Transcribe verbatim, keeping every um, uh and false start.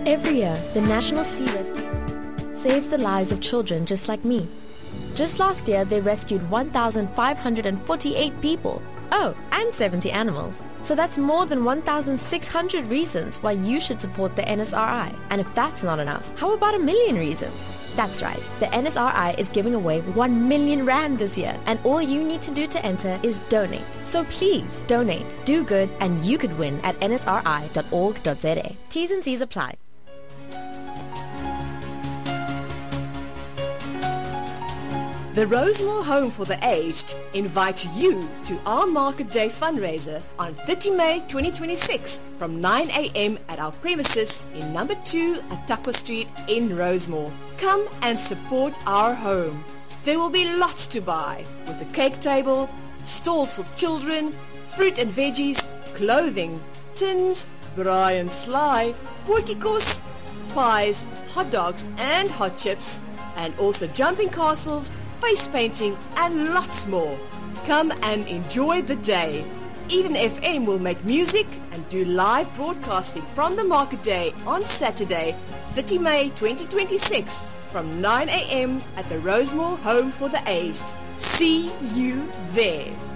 Every year, the National Sea Rescue saves the lives of children just like me. Just last year, they rescued one thousand five hundred forty-eight people. Oh, and seventy animals. So that's more than one thousand six hundred reasons why you should support the N S R I. And if that's not enough, how about a million reasons? That's right, the N S R I is giving away one million rand this year, and all you need to do to enter is donate. So please, donate, do good, and you could win at n s r i dot org dot z a. T's and C's apply. The Rosemore Home for the Aged invites you to our Market Day fundraiser on thirtieth of May twenty twenty-six from nine a.m. at our premises in number two Atakwa Street in Rosemore. Come and support our home. There will be lots to buy, with a cake table, stalls for children, fruit and veggies, clothing, tins, braai and sly, potjiekos, pies, hot dogs and hot chips, and also jumping castles, face painting and lots more. Come and enjoy the day. Eden F M will make music and do live broadcasting from the Market Day on Saturday, thirtieth of May twenty twenty-six from nine a.m. at the Rosemore Home for the Aged. See you there.